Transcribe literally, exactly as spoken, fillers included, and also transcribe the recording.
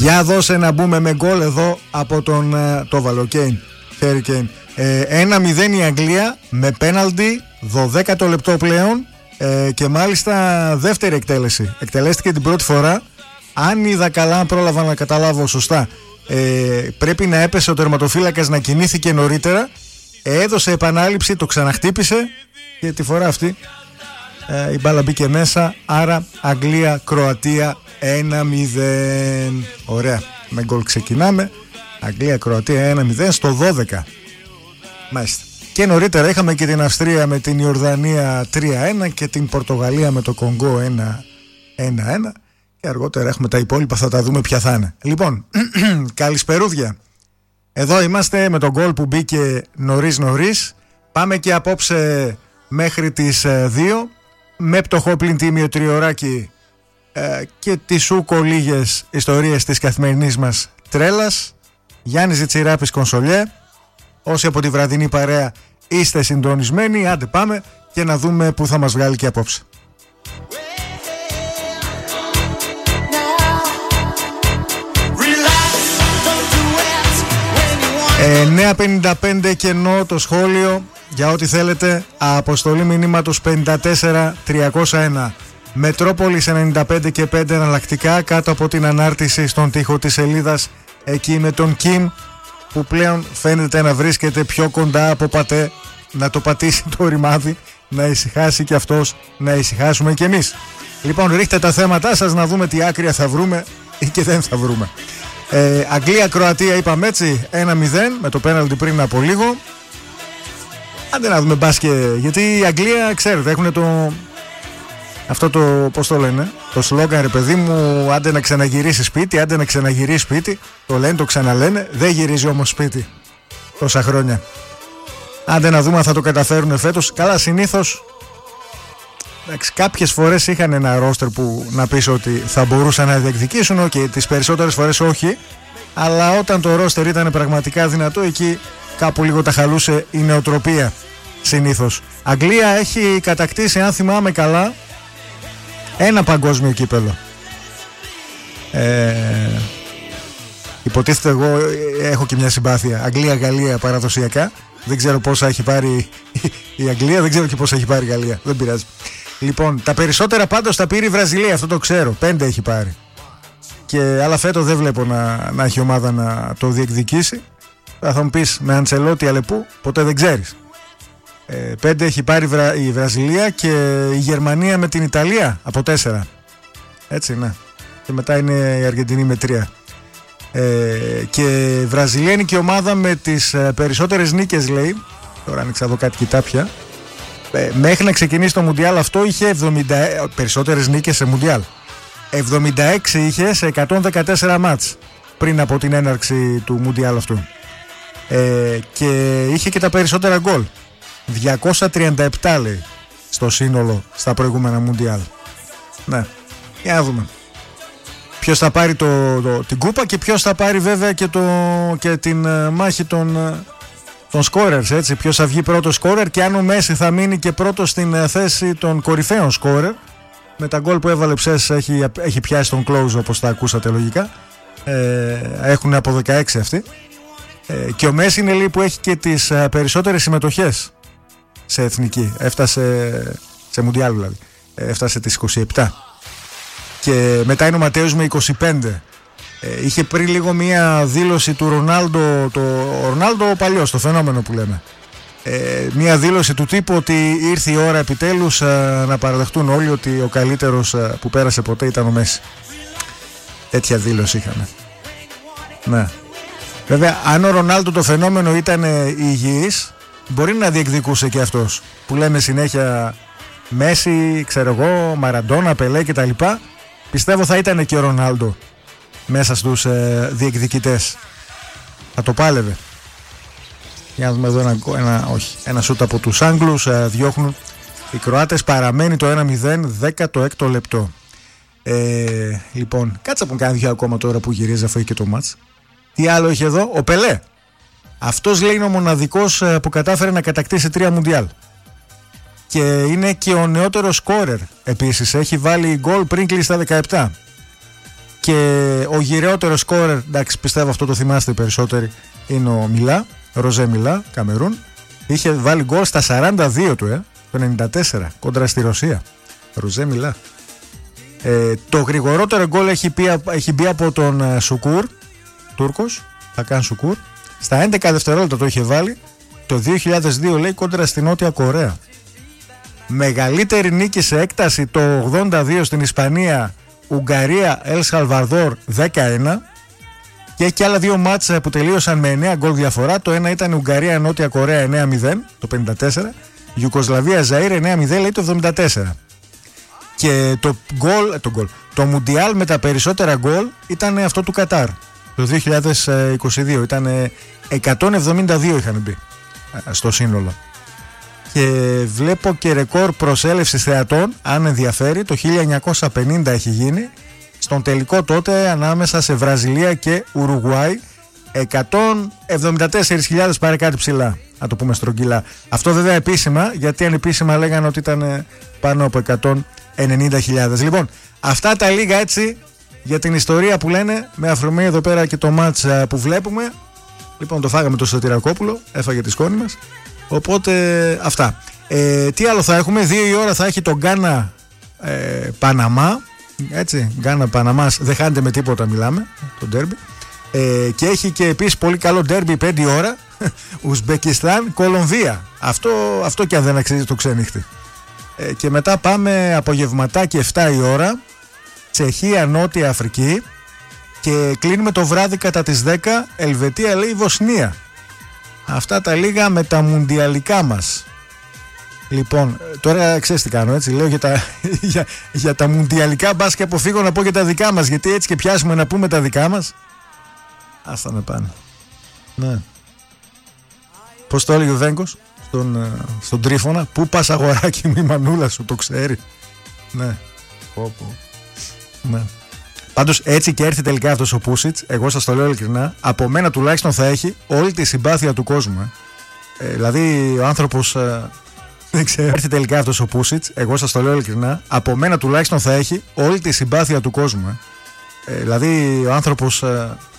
Για δώσε να μπούμε με γκολ εδώ από τον το Βαλοκέιν Harry Kane. ένα μηδέν η Αγγλία με πέναλτι, δωδέκατο λεπτό πλέον, ε, και μάλιστα δεύτερη εκτέλεση. Εκτελέστηκε την πρώτη φορά. Αν είδα καλά, αν πρόλαβα να καταλάβω σωστά, ε, πρέπει να έπεσε ο τερματοφύλακας, να κινήθηκε νωρίτερα, έδωσε επανάληψη, το ξαναχτύπησε και τη φορά αυτή ε, η μπάλα μπήκε μέσα. Άρα Αγγλία-Κροατία ένα μηδέν. Ωραία, με γκολ ξεκινάμε. Αγγλία-Κροατία ένα μηδέν στο δώδεκα. Μάλιστα. Και νωρίτερα είχαμε και την Αυστρία με την Ιορδανία τρία ένα και την Πορτογαλία με το Κονγκό ένα ένα. Και αργότερα έχουμε τα υπόλοιπα, θα τα δούμε ποια θα είναι. Λοιπόν, καλησπερούδια. Εδώ είμαστε με τον γκολ που μπήκε νωρίς νωρίς. Πάμε και απόψε μέχρι τις δύο με πτωχό πλην τίμιο τριωράκι ε, και τις σούκο λίγες ιστορίες της καθημερινής μας τρέλας. Γιάννης Ζιτσιράπης Κονσολιέ. Όσοι από τη βραδινή παρέα είστε συντονισμένοι, άντε πάμε και να δούμε που θα μας βγάλει και απόψε. εννιά πενήντα πέντε κενό το σχόλιο για ό,τι θέλετε. Αποστολή μηνύματος πενήντα τέσσερα τριακόσια ένα. Μετρόπολης ενενήντα πέντε και πέντε εναλλακτικά κάτω από την ανάρτηση στον τοίχο της σελίδας, εκεί με τον Κιμ που πλέον φαίνεται να βρίσκεται πιο κοντά από πατέ, να το πατήσει το ρημάδι, να ησυχάσει και αυτός, να ησυχάσουμε κι εμείς. Λοιπόν, ρίχτε τα θέματά σας να δούμε τι άκρια θα βρούμε ή και δεν θα βρούμε. ε, Αγγλία-Κροατία είπαμε έτσι ένα μηδέν με το πέναλτι πριν από λίγο. Άντε να δούμε μπάσκετ, γιατί η Αγγλία ξέρετε έχουν το... αυτό το, πώς το λένε, το σλόγγαν ρε παιδί μου, άντε να ξαναγυρίσει σπίτι, άντε να ξαναγυρίσει σπίτι. Το λένε, το ξαναλένε, δεν γυρίζει όμως σπίτι τόσα χρόνια. Άντε να δούμε αν θα το καταφέρουν φέτος. Καλά, συνήθως εντάξει, κάποιες φορές είχαν ένα ρόστερ που να πεις ότι θα μπορούσαν να διεκδικήσουν, και okay, τις περισσότερες φορές όχι. Αλλά όταν το ρόστερ ήταν πραγματικά δυνατό, εκεί κάπου λίγο τα χαλούσε η νοοτροπία συνήθως. Αγγλία έχει κατακτήσει, αν θυμάμαι καλά, ένα παγκόσμιο κύπελο. Ε, υποτίθεται εγώ έχω και μια συμπάθεια Αγγλία-Γαλλία παραδοσιακά. Δεν ξέρω πόσα έχει πάρει η Αγγλία, δεν ξέρω και πόσα έχει πάρει η Γαλλία. Δεν πειράζει. Λοιπόν, τα περισσότερα πάντως τα πήρε η Βραζιλία, αυτό το ξέρω. Πέντε έχει πάρει. Και αλλά φέτος δεν βλέπω να, να έχει ομάδα να το διεκδικήσει. Θα μου πεις με Αντσελότη Αλεπού, ποτέ δεν ξέρεις. Ε, πέντε έχει πάρει η Βραζιλία και η Γερμανία με την Ιταλία από τέσσερα. Έτσι, ναι. Και μετά είναι η Αργεντινή με τρία. Ε, και η Βραζιλία είναι και η ομάδα με τις περισσότερες νίκες, λέει. Τώρα άνοιξα εδώ κάτι κοιτάπια. Ε, μέχρι να ξεκινήσει το Μουντιάλ αυτό είχε εβδομήντα περισσότερες νίκες σε Μουντιάλ. εβδομήντα έξι είχε σε εκατόν δεκατέσσερα μάτς πριν από την έναρξη του Μουντιάλ αυτού. Ε, και είχε και τα περισσότερα γκολ. διακόσια τριάντα επτά λέει στο σύνολο στα προηγούμενα Μουντιάλ. Ναι, για να δούμε ποιος θα πάρει το, το, την κούπα και ποιος θα πάρει βέβαια και, το, και την uh, μάχη των, uh, των σκόρερς, έτσι. Ποιος θα βγει πρώτος σκόρερ και αν ο Μέση θα μείνει και πρώτος στην uh, θέση των κορυφαίων σκόρερ. Με τα γκολ που έβαλε ψες έχει, έχει πιάσει τον close, όπως τα ακούσατε λογικά. Ε, έχουν από δεκαέξι αυτοί. Ε, και ο Μέση είναι, λέει, που έχει και τις uh, περισσότερες συμμετοχές σε εθνική. Έφτασε σε Μουντιάλ δηλαδή. Έφτασε τις είκοσι επτά. Και μετά είναι ο Ματέους με είκοσι πέντε. Ε, είχε πριν λίγο μία δήλωση του Ρονάλντο, το ο Ρονάλντο ο παλιός, το φαινόμενο που λέμε. Ε, μία δήλωση του τύπου ότι ήρθε η ώρα επιτέλους α, να παραδεχτούν όλοι ότι ο καλύτερος α, που πέρασε ποτέ ήταν ο Μέση. Τέτοια δήλωση είχαμε. Ναι. Βέβαια, αν ο Ρονάλντο το φαινόμενο ήταν υγιής, μπορεί να διεκδικούσε και αυτός. Που λέμε συνέχεια Μέση, ξέρω εγώ, Μαραντόνα, Πελέ κτλ. Πιστεύω θα ήταν και ο Ρονάλντο μέσα στους ε, διεκδικητές. Θα το πάλευε. Για να δούμε εδώ ένα, ένα, όχι, ένα σούτ από τους Άγγλους. Ε, διώχνουν οι Κροάτες. Παραμένει το ένα μηδέν, δέκατο έκτο λεπτό. Ε, λοιπόν, κάτσα που κάνει δυο ακόμα τώρα που γυρίζει, αφού έχει και το μάτς. Τι άλλο έχει εδώ, ο Πελέ. Αυτός, λέει, είναι ο μοναδικός που κατάφερε να κατακτήσει τρία Μουντιάλ. Και είναι και ο νεότερος σκόρερ. Επίσης έχει βάλει γκολ πριν κλείσει τα δεκαεπτά. Και ο γυρεότερος σκόρερ, εντάξει, πιστεύω αυτό το θυμάστε οι περισσότεροι, είναι ο Μιλά, Ροζέ Μιλά, Καμερούν. Είχε βάλει γκολ στα σαράντα δύο του, ε, το ενενήντα τέσσερα, κόντρα στη Ρωσία. Ροζέ Μιλά. Ε, το γρηγορότερο γκολ έχει, πει, έχει μπει από τον ε, Σουκούρ, Τούρκος, θα κάνει Σουκούρ. Στα έντεκα δευτερόλεπτα το είχε βάλει το δύο χιλιάδες δύο, λέει, κόντρα στη Νότια Κορέα. Μεγαλύτερη νίκη σε έκταση το ογδόντα δύο στην Ισπανία, Ουγγαρία, Ελ Σαλβαδόρ δέκα ένα. Και έχει και άλλα δύο μάτσα που τελείωσαν με εννέα γκολ διαφορά. Το ένα ήταν η Ουγγαρία Νότια Κορέα εννέα μηδέν το πενήντα τέσσερα, Ιουγκοσλαβία Ζαΐρ εννέα μηδέν, λέει, το εβδομήντα τέσσερα. Και το γκολ, το γκολ, το Μουντιάλ με τα περισσότερα γκολ ήταν αυτό του Κατάρ το δύο χιλιάδες είκοσι δύο. Ήταν εκατόν εβδομήντα δύο είχαν μπει στο σύνολο. Και βλέπω και ρεκόρ προσέλευσης θεατών, αν ενδιαφέρει, το χίλια εννιακόσια πενήντα έχει γίνει, στον τελικό τότε ανάμεσα σε Βραζιλία και Ουρουγουάη. εκατόν εβδομήντα τέσσερις χιλιάδες, πάρε κάτι ψηλά, να το πούμε στρογγυλά. Αυτό βέβαια επίσημα, γιατί ανεπίσημα λέγανε ότι ήταν πάνω από εκατόν ενενήντα χιλιάδες. Λοιπόν, αυτά τα λίγα έτσι για την ιστορία που λένε, με αφορμή εδώ πέρα και το μάτς που βλέπουμε. Λοιπόν, το φάγαμε το Σωτηρακόπουλο, έφαγε τη σκόνη μας. Οπότε αυτά. Ε, τι άλλο θα έχουμε, δύο η ώρα θα έχει το Γκάνα ε, Παναμά. Έτσι, Γκάνα Παναμάς, δεν χάνεται με τίποτα, μιλάμε, το ντέρμπι. Ε, και έχει και επίσης πολύ καλό ντέρμπι πέντε η ώρα, Ουσμπεκιστάν Κολομβία. Αυτό, αυτό και αν δεν αξίζει το ξενύχτη. Ε, και μετά πάμε απογευματάκι επτά η ώρα, Τσεχία Νότια Αφρική. Και κλείνουμε το βράδυ κατά τις δέκα, Ελβετία, λέει, Βοσνία. Αυτά τα λίγα με τα μουντιαλικά μας. Λοιπόν, τώρα ξέρεις τι κάνω, έτσι, λέω για τα, για, για τα μουντιαλικά, μπας και αποφύγω να πω για τα δικά μας, γιατί έτσι και πιάσουμε να πούμε τα δικά μας. Άστα με πάνε. Ναι. Πώς το έλεγε ο Βέγκος στον, στον Τρίφωνα, πού πας αγοράκι μου, η μανούλα σου το ξέρει. Ναι. Πω, πω. Ναι. Πάντως έτσι και έρθει τελικά αυτός ο Πούσιτς, εγώ σας το λέω ειλικρινά, από μένα τουλάχιστον θα έχει όλη τη συμπάθεια του κόσμου. Ε. Ε, δηλαδή ο άνθρωπος, ε, δεν ξέρω, έρθει τελικά αυτός ο Πούσιτς, εγώ σας το λέω ειλικρινά, από μένα τουλάχιστον θα έχει όλη τη συμπάθεια του κόσμου. Ε. Ε, δηλαδή ο άνθρωπος, ε,